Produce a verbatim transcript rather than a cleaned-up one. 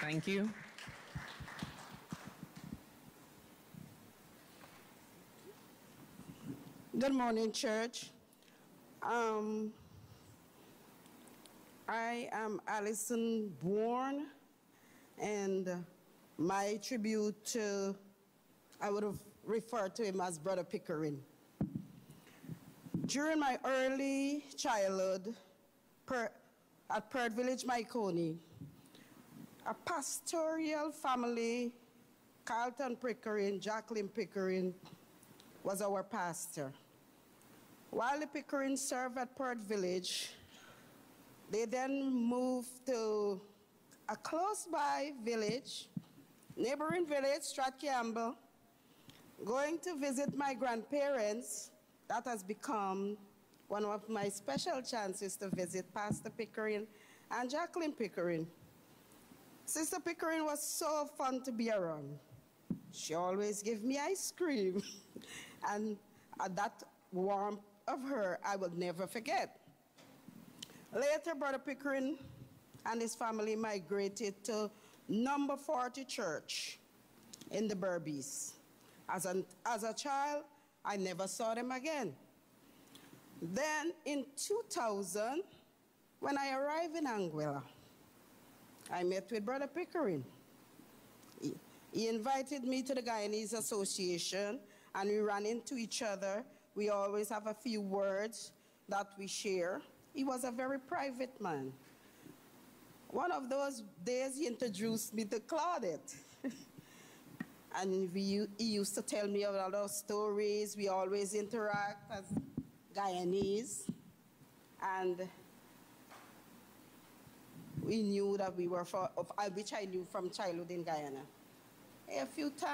Thank you. Good morning, church. Um, I am Allison Bourne, and my tribute to, I would have referred to him as Brother Pickering. During my early childhood per, at Perth Village, Myconi, a pastoral family, Carlton Pickering, Jacqueline Pickering, was our pastor. While the Pickering served at Perth Village, they then moved to a close-by village, neighboring village, Stratcampbell, going to visit my grandparents. That has become one of my special chances to visit Pastor Pickering and Jacqueline Pickering. Sister Pickering was so fun to be around. She always gave me ice cream, and uh, that warmth of her I will never forget. Later, Brother Pickering and his family migrated to Number forty Church in the Berbice. As, an, as a child, I never saw them again. Then in two thousand, when I arrived in Anguilla, I met with Brother Pickering. He, he invited me to the Guyanese Association, and we ran into each other. We always have a few words that we share. He was a very private man. One of those days, he introduced me to Claudette. And we, he used to tell me a lot of stories. We always interact as Guyanese. And we knew that we were, for, of, which I knew from childhood in Guyana. A few times.